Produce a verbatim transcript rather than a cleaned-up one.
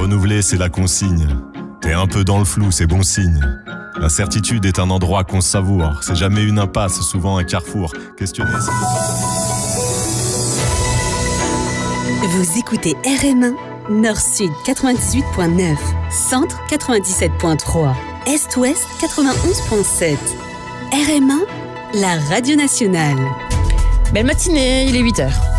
Renouveler, c'est la consigne. T'es un peu dans le flou, c'est bon signe. L'incertitude est un endroit qu'on savoure. C'est jamais une impasse, souvent un carrefour. Questionner, c'est... Vous écoutez R M un, Nord-Sud quatre-vingt-dix-huit point neuf, Centre quatre-vingt-dix-sept point trois, Est-Ouest quatre-vingt-onze point sept. R M un, la radio nationale. Belle matinée, il est huit heures.